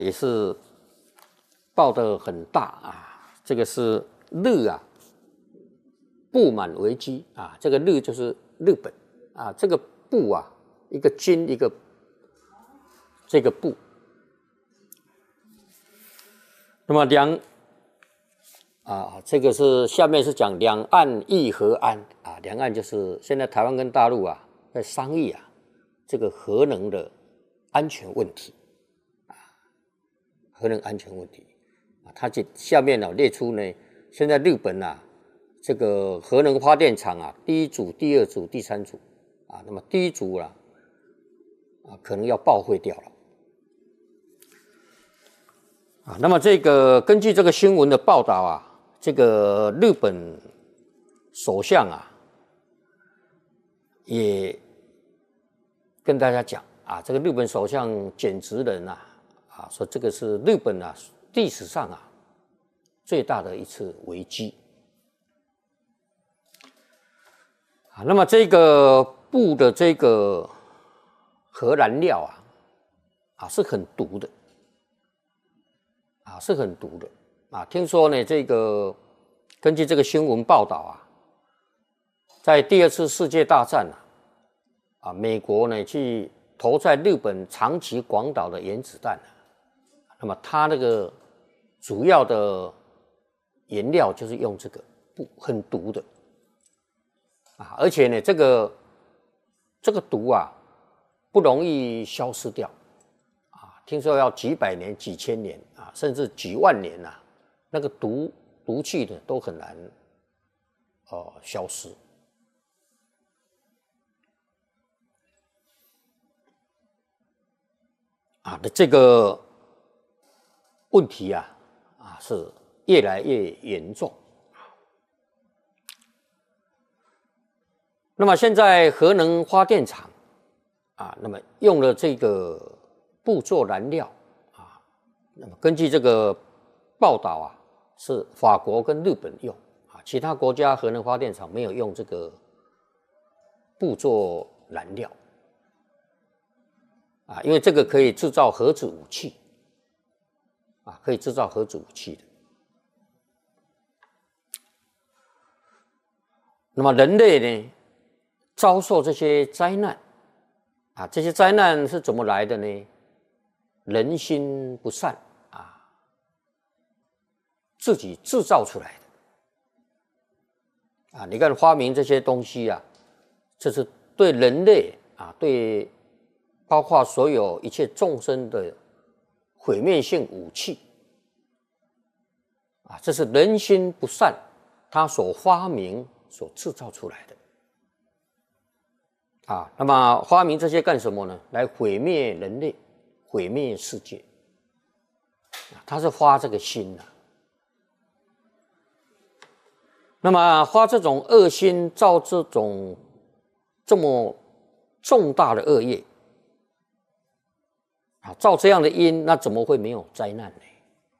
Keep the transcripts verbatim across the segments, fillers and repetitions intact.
也是报得很大啊。这个是日啊，不满危机啊，这个日就是日本啊，这个不啊，一个金一个这个不。那么两啊，这个是下面是讲两岸议和安啊，两岸就是现在台湾跟大陆啊在商议啊这个核能的安全问题啊，核能安全问题啊，它这下面呢、啊、列出呢，现在日本啊这个核能发电厂啊，第一组、第二组、第三组啊，那么第一组啊啊可能要报废掉了。啊，那么这个根据这个新闻的报道啊，这个日本首相啊，也跟大家讲啊，这个日本首相简直人啊，啊说这个是日本啊历史上啊最大的一次危机。啊，那么这个布的这个核燃料啊，啊是很毒的。啊，是很毒的啊！听说呢，这个根据这个新闻报道啊，在第二次世界大战啊，啊，美国呢去投在日本长崎、广岛的原子弹啊，那么它那个主要的原料就是用这个不很毒的啊，而且呢，这个这个毒啊不容易消失掉。听说要几百年、几千年啊，甚至几万年啊，那个毒毒气呢都很难哦消失啊的这个问题啊啊是越来越严重。那么现在核能发电厂啊，那么用了这个布做燃料啊，那么根据这个报道啊，是法国跟日本用啊，其他国家核能发电厂没有用这个布做燃料啊，因为这个可以制造核子武器啊，可以制造核子武器的。那么人类呢，遭受这些灾难啊，这些灾难是怎么来的呢？人心不善啊，自己制造出来的啊！你看发明这些东西啊，这是对人类啊，对包括所有一切众生的毁灭性武器啊，这是人心不善，他所发明、所制造出来的啊。那么发明这些干什么呢？来毁灭人类。毁灭世界，他是发这个心啊。那么发这种恶心，造这种这么重大的恶业啊，造这样的因，那怎么会没有灾难呢？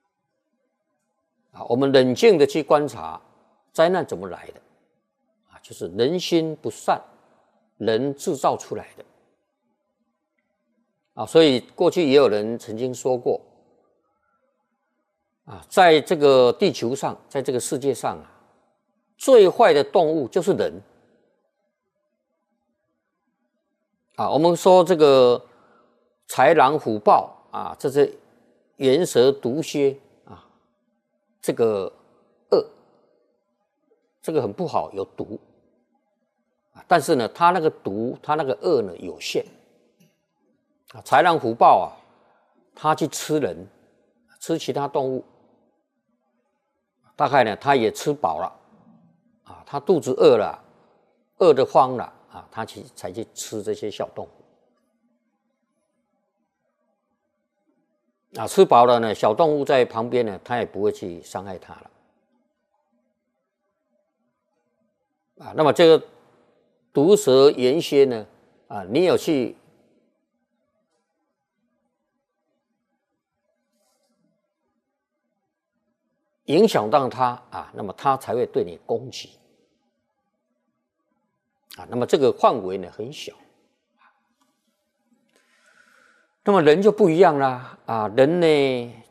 啊，我们冷静的去观察，灾难怎么来的？啊，就是人心不善，人制造出来的。啊，所以过去也有人曾经说过，啊，在这个地球上，在这个世界上啊，最坏的动物就是人。啊，我们说这个豺狼虎豹啊，这是猿蛇毒蝎啊，这个恶，这个很不好，有毒。啊，但是呢，它那个毒，它那个恶呢有限。啊，豺狼虎豹啊，它去吃人，吃其他动物，大概呢，它也吃饱了，啊，它肚子饿了，饿得慌了啊，它去才去吃这些小动物，啊，吃饱了呢，小动物在旁边呢，它也不会去伤害它了，啊，那么这个毒蛇原先呢，啊，你有去影响到它啊，那么它才会对你攻击啊。那么这个范围呢很小那么人就不一样啦啊，人呢